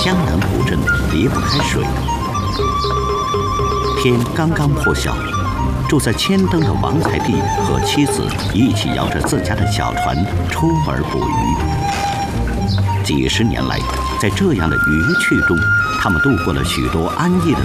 江南古镇离不开水。天刚刚破晓，住在千灯的王财弟和妻子一起摇着自家的小船出门捕鱼。几十年来，在这样的渔趣中，他们度过了许多安逸的